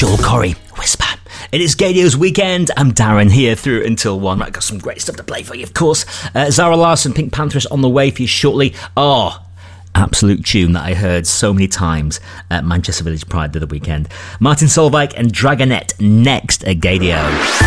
Joel Corry, Whisper. It is Gadio's weekend. I'm Darren here through until 1. I've got some great stuff to play for you, of course. Zara Larsson, Pink Pantheress on the way for you shortly. Absolute tune that I heard so many times at Manchester Village Pride the other weekend. Martin Solveig and Dragonette next at Gadio.